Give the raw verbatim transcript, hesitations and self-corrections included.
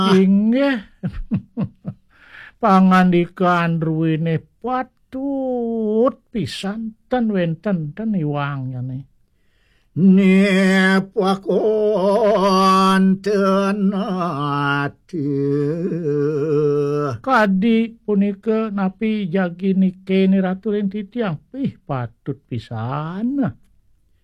Inggih. Pangandikan ruwine patut pisan ten wenten ten iwangane. Nepakonten ati. Kadi punika napi jagi nike ni Ratu Rentitiang. Ih patut pisan.